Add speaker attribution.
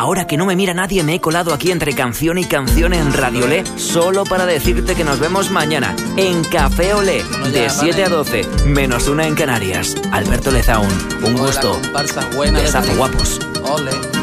Speaker 1: ahora que no me mira nadie, me he colado aquí entre canción y canción en Radio Olé, solo para decirte que nos vemos mañana en Café Olé, de 7 a 12, menos una en Canarias. Alberto Lezaun, un gusto. Besazo, guapos.
Speaker 2: Ole.